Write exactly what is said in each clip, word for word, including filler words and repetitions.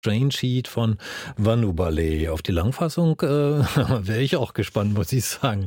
Strange Heat von Vanu Ballet. Auf die Langfassung äh, wäre ich auch gespannt, muss ich sagen.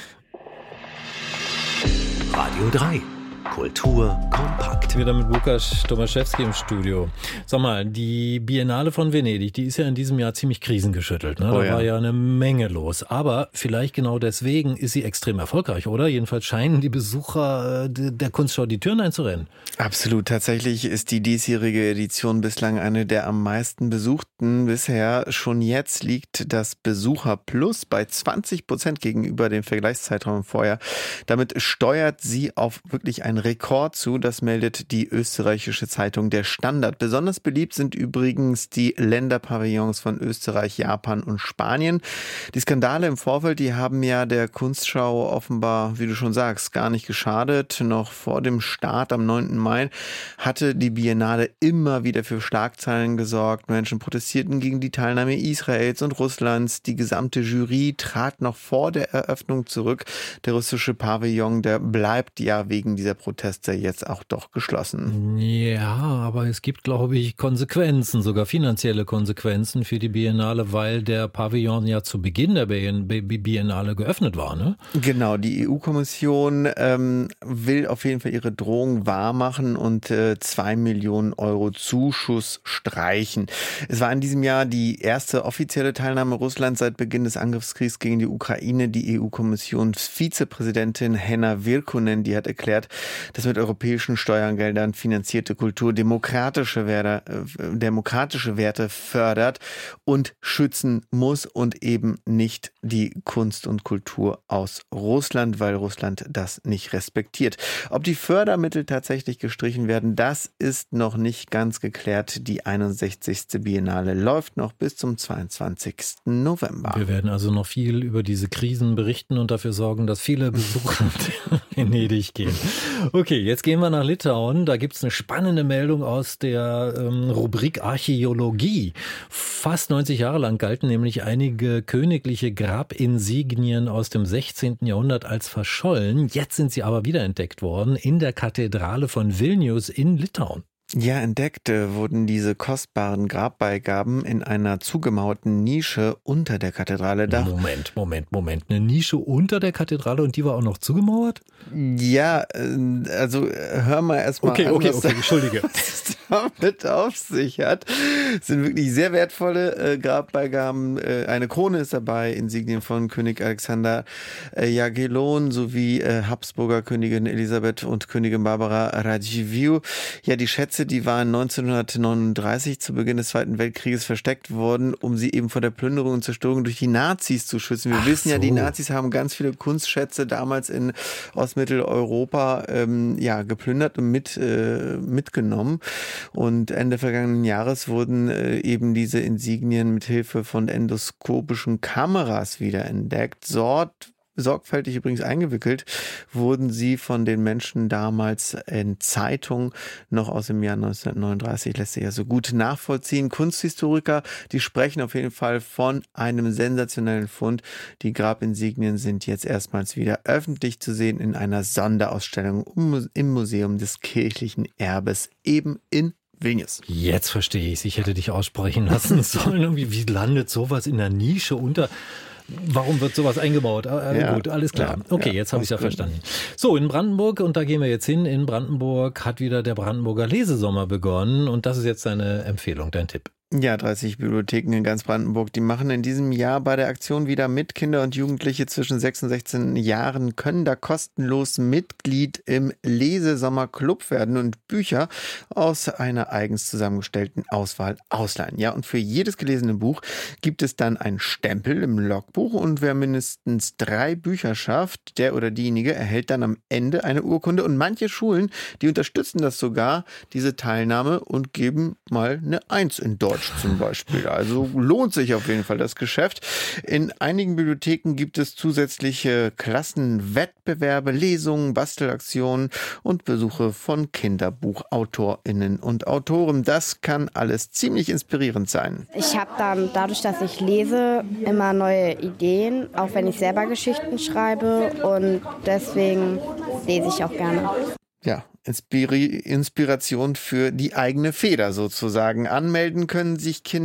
Radio drei. Kultur kompakt. Wieder mit Lukas Tomaszewski im Studio. Sag mal, die Biennale von Venedig, die ist ja in diesem Jahr ziemlich krisengeschüttelt. Ne? Oh, da ja. war ja eine Menge los. Aber vielleicht genau deswegen ist sie extrem erfolgreich, oder? Jedenfalls scheinen die Besucher äh, der Kunstschau die Türen einzurennen. Absolut. Tatsächlich ist die diesjährige Edition bislang eine der am meisten besuchten bisher. Schon jetzt liegt das Besucherplus bei zwanzig Prozent gegenüber dem Vergleichszeitraum vorher. Damit steuert sie auf wirklich einen Rekord zu. Das meldet die österreichische Zeitung Der Standard. Besonders beliebt sind übrigens die Länderpavillons von Österreich, Japan und Spanien. Die Skandale im Vorfeld, die haben ja der Kunstschau offenbar, wie du schon sagst, gar nicht geschadet. Noch vor dem Start am neunten Mai hatte die Biennale immer wieder für Schlagzeilen gesorgt. Menschen protestierten gegen die Teilnahme Israels und Russlands. Die gesamte Jury trat noch vor der Eröffnung zurück. Der russische Pavillon, der bleibt ja wegen dieser Proteste jetzt auch doch geschlossen. Ja, aber es gibt, glaube ich, Konsequenzen, sogar finanzielle Konsequenzen für die Biennale, weil der Pavillon ja zu Beginn der Biennale geöffnet war, ne? Genau, die E U-Kommission ähm, will auf jeden Fall ihre Drohung wahrmachen und äh, zwei Millionen Euro Zuschuss streichen. Es war in diesem Jahr die erste offizielle Teilnahme Russlands seit Beginn des Angriffskriegs gegen die Ukraine. Die E U-Kommissionsvizepräsidentin Henna Virkkunen, die hat erklärt, dass mit europäischen Steuergeldern finanzierte Kultur demokratische Werte, äh, demokratische Werte fördert und schützen muss und eben nicht die Kunst und Kultur aus Russland, weil Russland das nicht respektiert. Ob die Fördermittel tatsächlich gestrichen werden, das ist noch nicht ganz geklärt. Die einundsechzigste Biennale läuft noch bis zum zweiundzwanzigsten November. Wir werden also noch viel über diese Krisen berichten und dafür sorgen, dass viele Besucher nach Venedig gehen. Okay, jetzt gehen wir nach Litauen. Da gibt es eine spannende Meldung aus der ähm, Rubrik Archäologie. Fast neunzig Jahre lang galten nämlich einige königliche Grabinsignien aus dem sechzehnten Jahrhundert als verschollen. Jetzt sind sie aber wiederentdeckt worden in der Kathedrale von Vilnius in Litauen. Ja, entdeckt wurden diese kostbaren Grabbeigaben in einer zugemauerten Nische unter der Kathedrale. Da Moment, Moment, Moment. Eine Nische unter der Kathedrale und die war auch noch zugemauert? Ja, also hör mal erstmal okay, an, okay, was okay, Entschuldige. das damit auf sich hat. Es sind wirklich sehr wertvolle äh, Grabbeigaben. Äh, eine Krone ist dabei, Insignien von König Alexander äh, Jagellon sowie äh, Habsburger Königin Elisabeth und Königin Barbara Radziwiłł. Ja, die Schätze, die waren neunzehnhundertneununddreißig zu Beginn des Zweiten Weltkrieges versteckt worden, um sie eben vor der Plünderung und Zerstörung durch die Nazis zu schützen. Wir Ach wissen ja, so. die Nazis haben ganz viele Kunstschätze damals in Ostmitteleuropa ähm, ja, geplündert und mit, äh, mitgenommen. Und Ende vergangenen Jahres wurden äh, eben diese Insignien mit Hilfe von endoskopischen Kameras wiederentdeckt. Dort sorgfältig übrigens eingewickelt, wurden sie von den Menschen damals in Zeitungen noch aus dem Jahr neunzehnhundertneununddreißig, lässt sich ja so gut nachvollziehen. Kunsthistoriker, die sprechen auf jeden Fall von einem sensationellen Fund. Die Grabinsignien sind jetzt erstmals wieder öffentlich zu sehen in einer Sonderausstellung im Museum des kirchlichen Erbes, eben in Vilnius. Jetzt verstehe ich es. Ich hätte dich aussprechen lassen sollen. Irgendwie, wie landet sowas in der Nische unter? Warum wird sowas eingebaut? Äh, Ja, gut, alles klar. ja, okay, ja, jetzt habe ich es ja aus Gründen. verstanden. So, in Brandenburg, und da gehen wir jetzt hin, in Brandenburg hat wieder der Brandenburger Lesesommer begonnen und das ist jetzt deine Empfehlung, dein Tipp. Ja, dreißig Bibliotheken in ganz Brandenburg, die machen in diesem Jahr bei der Aktion wieder mit. Kinder und Jugendliche zwischen sechs und sechzehn Jahren können da kostenlos Mitglied im Lesesommerclub werden und Bücher aus einer eigens zusammengestellten Auswahl ausleihen. Ja, und für jedes gelesene Buch gibt es dann einen Stempel im Logbuch und wer mindestens drei Bücher schafft, der oder diejenige erhält dann am Ende eine Urkunde und manche Schulen, die unterstützen das sogar, diese Teilnahme und geben mal eine Eins in Deutsch zum Beispiel. Also lohnt sich auf jeden Fall das Geschäft. In einigen Bibliotheken gibt es zusätzliche Klassenwettbewerbe, Lesungen, Bastelaktionen und Besuche von KinderbuchautorInnen und Autoren. Das kann alles ziemlich inspirierend sein. Ich habe dann dadurch, dass ich lese, immer neue Ideen, auch wenn ich selber Geschichten schreibe und deswegen lese ich auch gerne. Ja, Inspiri- Inspiration für die eigene Feder sozusagen. Anmelden können sich Kinder